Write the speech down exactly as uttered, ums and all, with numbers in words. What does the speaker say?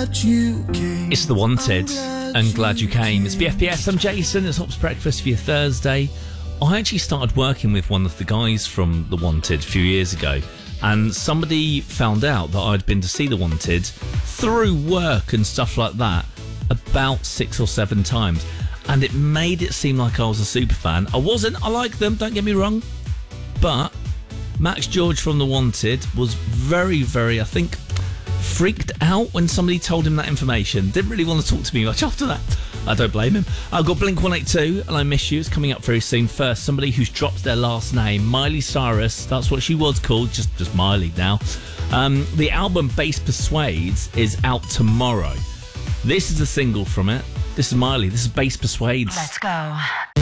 that you came. It's The Wanted, and glad you came. It's B F P S, I'm Jason, it's Hops Breakfast for your Thursday. I actually started working with one of the guys from The Wanted a few years ago, and somebody found out that I'd been to see The Wanted through work and stuff like that about six or seven times, and it made it seem like I was a super fan. I wasn't, I like them, don't get me wrong, but Max George from The Wanted was very, very, I think, freaked out when somebody told him that information. Didn't really want to talk to me much after that. I don't blame him. I've got Blink one eighty-two and I Miss You. It's coming up very soon. First, somebody who's dropped their last name, Miley Cyrus. That's what she was called, just, just Miley now. Um, the album Bass Persuades is out tomorrow. This is a single from it. This is Miley. This is Bass Persuades. Let's go.